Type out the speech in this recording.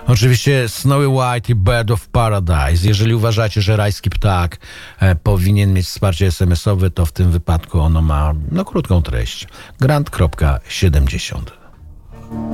Oczywiście Snowy White i Bird of Paradise. Jeżeli uważacie, że rajski ptak powinien mieć wsparcie SMS-owe, to w tym wypadku ono ma krótką treść. Grant.70.